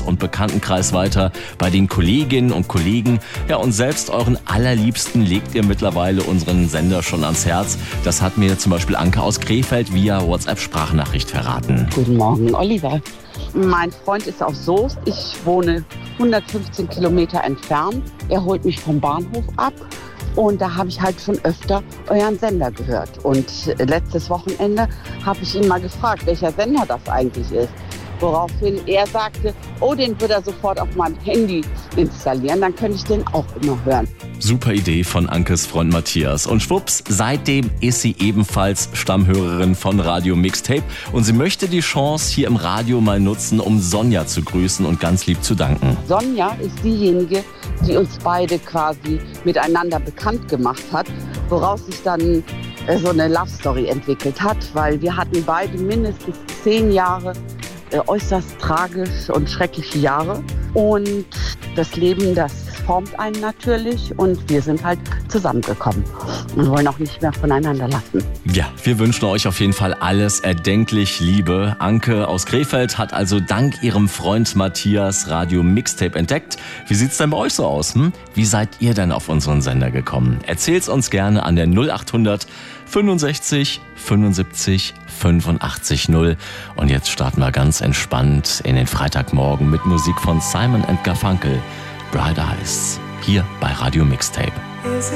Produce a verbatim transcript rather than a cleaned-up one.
und Bekanntenkreis weiter, bei den Kolleginnen und Kollegen. Ja, und selbst euren Allerliebsten legt ihr mittlerweile unseren Sender schon ans Herz. Das hat mir zum Beispiel Anke aus Krefeld via WhatsApp-Sprachnachricht verraten. Guten Morgen, Oliver. Mein Freund ist aus Soest. Ich wohne hundertfünfzehn Kilometer entfernt. Er holt mich vom Bahnhof ab. Und da habe ich halt schon öfter euren Sender gehört. Und letztes Wochenende habe ich ihn mal gefragt, welcher Sender das eigentlich ist. Woraufhin er sagte, oh, den würde er sofort auf meinem Handy installieren, dann könnte ich den auch immer hören. Super Idee von Ankes Freund Matthias. Und schwupps, seitdem ist sie ebenfalls Stammhörerin von Radio Mixtape. Und sie möchte die Chance hier im Radio mal nutzen, um Sonja zu grüßen und ganz lieb zu danken. Sonja ist diejenige, die uns beide quasi miteinander bekannt gemacht hat, woraus sich dann äh, so eine Love Story entwickelt hat, weil wir hatten beide mindestens zehn Jahre äh, äußerst tragisch und schreckliche Jahre. Und das Leben, das formt einen natürlich und wir sind halt zusammengekommen und wollen auch nicht mehr voneinander lassen. Ja, wir wünschen euch auf jeden Fall alles erdenklich Liebe. Anke aus Krefeld hat also dank ihrem Freund Matthias Radio Mixtape entdeckt. Wie sieht's denn bei euch so aus? Hm? Wie seid ihr denn auf unseren Sender gekommen? Erzählt's uns gerne an der null achthundert fünfundsechzig fünfundsiebzig fünfundachtzig null. Und jetzt starten wir ganz entspannt in den Freitagmorgen mit Musik von Simon and Garfunkel. Bright Eyes, hier bei Radio Mixtape.